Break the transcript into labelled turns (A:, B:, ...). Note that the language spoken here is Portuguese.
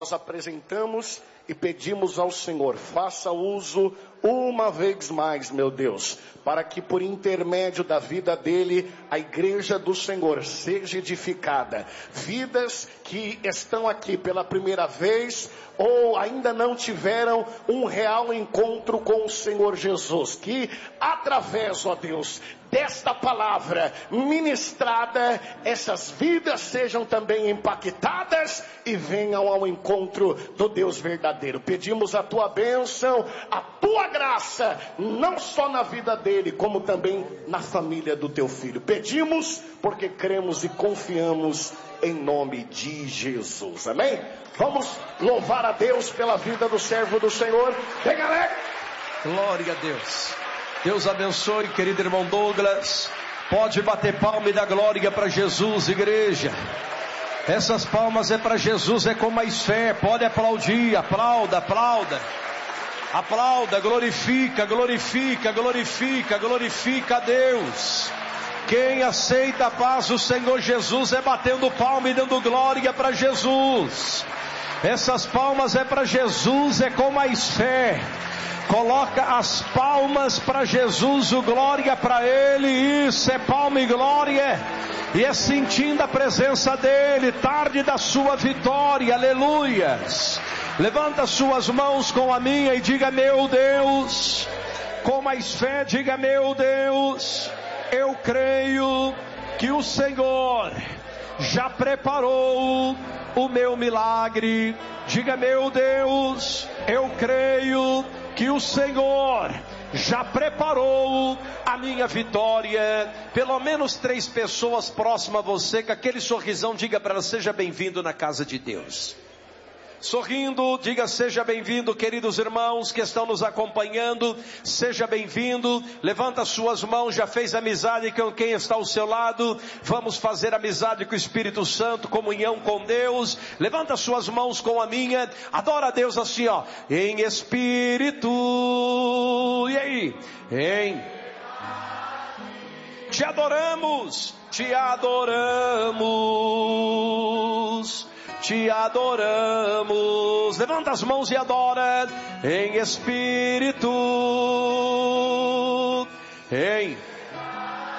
A: Nós apresentamos e pedimos ao Senhor, faça uso uma vez mais, meu Deus, para que por intermédio da vida dele, a igreja do Senhor seja edificada. Vidas que estão aqui pela primeira vez ou ainda não tiveram um real encontro com o Senhor Jesus, que através, ó Deus, desta palavra ministrada, essas vidas sejam também impactadas e venham ao encontro do Deus verdadeiro. Pedimos a tua bênção, a tua graça, não só na vida dele, como também na família do teu filho. Pedimos porque cremos e confiamos em nome de Jesus, amém? Vamos louvar a Deus pela vida do servo do Senhor. Vem, galera!
B: Glória a Deus. Deus abençoe, querido irmão Douglas. Pode bater palma e dar glória para Jesus, igreja. Essas palmas é para Jesus, é com mais fé. Pode aplaudir, aplauda, aplauda. Aplauda, glorifica, glorifica, glorifica, glorifica a Deus. Quem aceita a paz do Senhor Jesus é batendo palma e dando glória para Jesus. Essas palmas é para Jesus, é com mais fé. Coloca as palmas para Jesus, o glória para Ele, isso é palma e glória, e é sentindo a presença dEle, tarde da sua vitória, aleluias. Levanta suas mãos com a minha e diga: meu Deus, com mais fé, diga: meu Deus, eu creio que o Senhor já preparou o meu milagre. Diga: meu Deus, eu creio que o Senhor já preparou a minha vitória. Pelo menos 3 pessoas próximas a você, com aquele sorrisão, diga para ela: seja bem-vindo na casa de Deus. Sorrindo, diga: seja bem-vindo, queridos irmãos que estão nos acompanhando, seja bem-vindo. Levanta suas mãos, já fez amizade com quem está ao seu lado? Vamos fazer amizade com o Espírito Santo, comunhão com Deus. Levanta suas mãos com a minha, adora a Deus assim, ó, em espírito. E aí? Te adoramos, te adoramos. Te adoramos. Levanta as mãos e adora em espírito, em